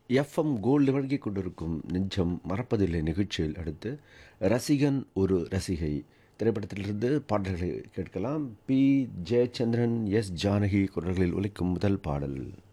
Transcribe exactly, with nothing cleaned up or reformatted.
FM gold வழங்கிக் கொண்டிருக்கும் நெஞ்சம் மறப்பதில்லை நிகழ்ச்சியில் அடுத்து ரசிகன் ஒரு ரசிகை திரைப்படத்திலிருந்து பாடல்களை கேட்கலாம். பி ஜெயச்சந்திரன், எஸ் ஜானகி குரல்களில் ஒலிக்கும் முதல் பாடல்.